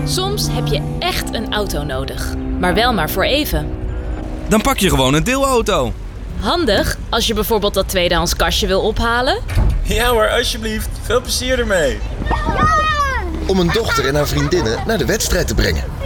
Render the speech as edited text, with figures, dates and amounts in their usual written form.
Soms heb je echt een auto nodig, maar wel maar voor even. Dan pak je gewoon een deelauto. Handig als je bijvoorbeeld dat tweedehands kastje wil ophalen. Ja hoor, alsjeblieft. Veel plezier ermee. Om een dochter en haar vriendinnen naar de wedstrijd te brengen.